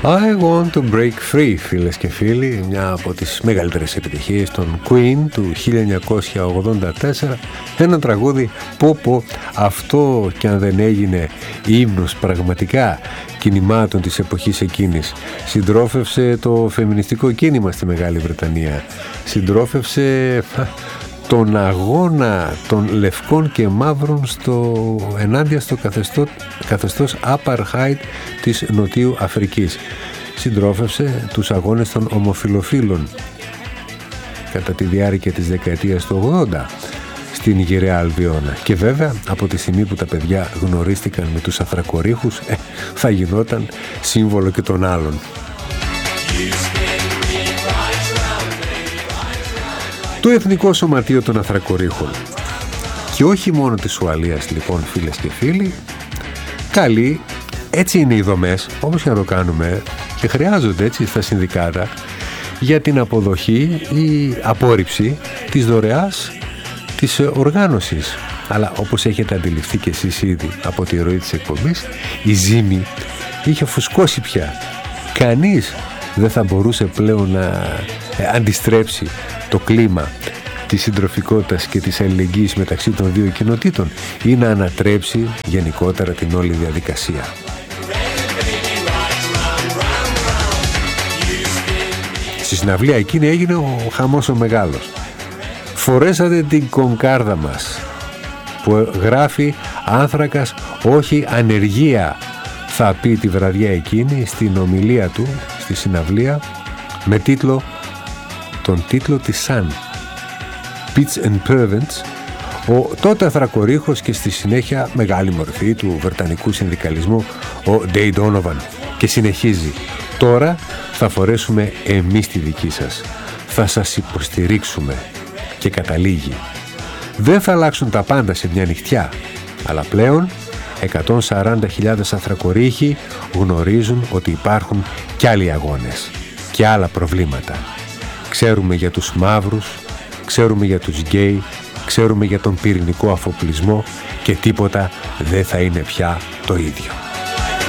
I want to break free, φίλες και φίλοι, μια από τις μεγαλύτερες επιτυχίες των Queen του 1984, ένα τραγούδι που αυτό κι αν δεν έγινε ύμνος πραγματικά κινημάτων της εποχής εκείνης, συντρόφευσε το φεμινιστικό κίνημα στη Μεγάλη Βρετανία, συντρόφευσε τον αγώνα των λευκών και μαύρων ενάντια στο καθεστώς Apartheid της Νοτιού Αφρικής. Συντρόφευσε τους αγώνες των ομοφυλοφίλων κατά τη διάρκεια της δεκαετίας του 80 στην γυραιά Αλβιώνα. Και βέβαια από τη στιγμή που τα παιδιά γνωρίστηκαν με τους αθρακορίχους θα γινόταν σύμβολο και των άλλων. Το Εθνικό Σωματείο των Αθρακορίχων, και όχι μόνο της Ουαλίας λοιπόν, φίλες και φίλοι, καλεί, έτσι είναι οι δομές, όπως και να το κάνουμε, και χρειάζονται έτσι στα συνδικάτα, για την αποδοχή ή απόρριψη της δωρεάς της οργάνωσης. Αλλά όπως έχετε αντιληφθεί και εσείς ήδη από τη ροή της εκπομπής, η ζύμη είχε φουσκώσει πια. Κανείς δεν θα μπορούσε πλέον να αντιστρέψει το κλίμα της συντροφικότητας και της αλληλεγγύης μεταξύ των δύο κοινοτήτων ή να ανατρέψει γενικότερα την όλη διαδικασία. Στη συναυλία εκείνη έγινε ο χαμός ο μεγάλος. Φορέσατε την κονκάρδα μας που γράφει «Άνθρακας, όχι ανεργία», θα πει τη βραδιά εκείνη στην ομιλία του στη συναυλία με τον τίτλο της Sun, Pits and Pervents, ο τότε αθρακορίχος και στη συνέχεια μεγάλη μορφή του βρετανικού συνδικαλισμού, ο Day Donovan, και συνεχίζει «Τώρα θα φορέσουμε εμείς τη δική σας, θα σας υποστηρίξουμε», και καταλήγει «Δεν θα αλλάξουν τα πάντα σε μια νυχτιά, αλλά πλέον 140.000 αθρακορίχοι γνωρίζουν ότι υπάρχουν κι άλλοι αγώνες και άλλα προβλήματα. Ξέρουμε για τους μαύρους, ξέρουμε για τους γκέι, ξέρουμε για τον πυρηνικό αφοπλισμό και τίποτα δεν θα είναι πια το ίδιο».